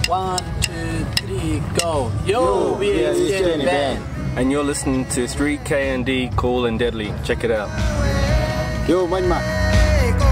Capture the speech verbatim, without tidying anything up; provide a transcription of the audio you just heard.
One, two, three, go. Yo, we are East Jenny Band. And you're listening to three K and D Cool and Deadly. Check it out. Yo, Manma.